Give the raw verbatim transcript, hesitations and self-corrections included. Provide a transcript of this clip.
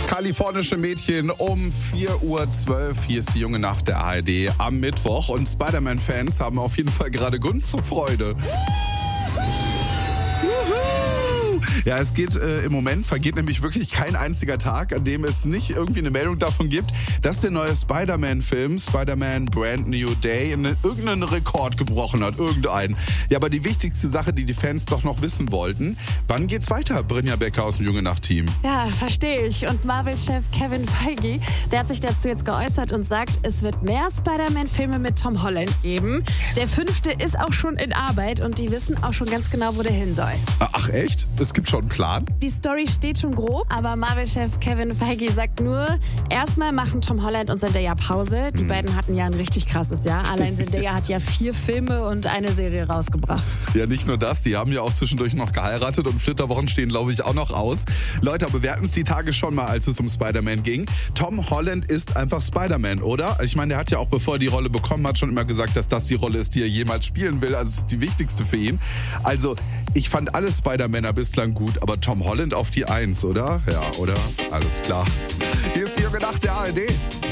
Kalifornische Mädchen um vier Uhr zwölf. Hier ist die junge Nacht der A R D am Mittwoch. Und Spider-Man-Fans haben auf jeden Fall gerade Grund zur Freude. Ja, es geht äh, im Moment, vergeht nämlich wirklich kein einziger Tag, an dem es nicht irgendwie eine Meldung davon gibt, dass der neue Spider-Man-Film, Spider-Man Brand New Day, in irgendeinen Rekord gebrochen hat. Irgendeinen. Ja, aber die wichtigste Sache, die die Fans doch noch wissen wollten, wann geht's weiter, Brynja Becker aus dem Junge Nacht-Team? Ja, verstehe ich. Und Marvel-Chef Kevin Feige, der hat sich dazu jetzt geäußert und sagt, es wird mehr Spider-Man-Filme mit Tom Holland geben. Yes. Der fünfte ist auch schon in Arbeit und die wissen auch schon ganz genau, wo der hin soll. Ach echt? Es gibt schon einen Plan? Die Story steht schon grob, aber Marvel-Chef Kevin Feige sagt nur, erstmal machen Tom Holland und Zendaya Pause. Die hm. beiden hatten ja ein richtig krasses Jahr. Allein Zendaya hat ja vier Filme und eine Serie rausgebracht. Ja, nicht nur das, die haben ja auch zwischendurch noch geheiratet und Flitterwochen stehen, glaube ich, auch noch aus. Leute, aber wir hatten es die Tage schon mal, als es um Spider-Man ging. Tom Holland ist einfach Spider-Man, oder? Ich meine, der hat ja auch, bevor er die Rolle bekommen hat, schon immer gesagt, dass das die Rolle ist, die er jemals spielen will. Also es ist die wichtigste für ihn. Also, ich fand alle Spider-Männer bislang gut, aber Tom Holland auf die Eins, oder? Ja, oder? Alles klar. Hier ist die junge Nacht der A R D.